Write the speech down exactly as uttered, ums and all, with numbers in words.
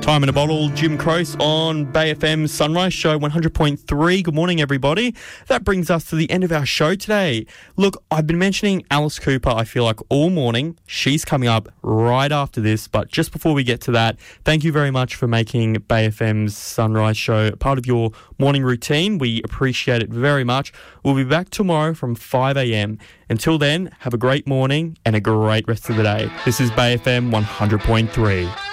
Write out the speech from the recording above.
Time in a bottle, Jim Croce on Bay F M's Sunrise Show one hundred point three. Good morning, everybody. That brings us to the end of our show today. Look, I've been mentioning Alice Cooper, I feel like, all morning. She's coming up right after this, but just before we get to that, thank you very much for making Bay F M's Sunrise Show part of your morning routine. We appreciate it very much. We'll be back tomorrow from five a.m. Until then, have a great morning and a great rest of the day. This is Bay F M one hundred point three.